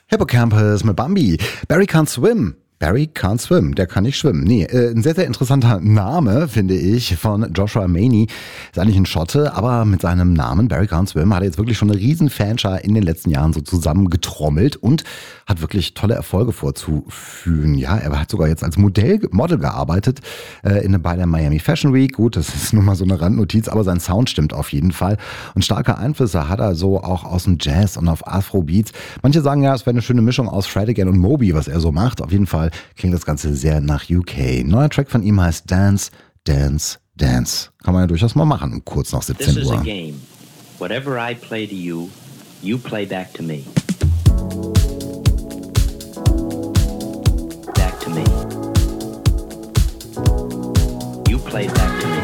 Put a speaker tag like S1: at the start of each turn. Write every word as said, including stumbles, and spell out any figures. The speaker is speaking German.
S1: Hippocampus mit Bambi. Barry Can't Swim. Barry Can't Swim, der kann nicht schwimmen. Nee, äh, ein sehr, sehr interessanter Name, finde ich, von Joshua Maney. Ist eigentlich ein Schotte, aber mit seinem Namen Barry Can't Swim hat er jetzt wirklich schon eine riesen Fanschar in den letzten Jahren so zusammengetrommelt und hat wirklich tolle Erfolge vorzuführen. Ja, er hat sogar jetzt als Modell, Model gearbeitet äh, in, bei der Miami Fashion Week. Gut, das ist nur mal so eine Randnotiz, aber sein Sound stimmt auf jeden Fall. Und starke Einflüsse hat er so auch aus dem Jazz und auf Afrobeats. Manche sagen ja, es wäre eine schöne Mischung aus Fred Again und Moby, was er so macht. Auf jeden Fall klingt das Ganze sehr nach U K. Neuer Track von ihm heißt Dance, Dance, Dance. Kann man ja durchaus mal machen, kurz nach siebzehn Uhr.
S2: This is a game. Whatever I play to you, you play back to me. Back to me. You play back